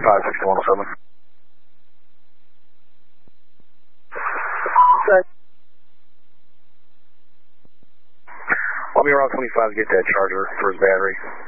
6107. Let me around 25 to get that charger for his battery.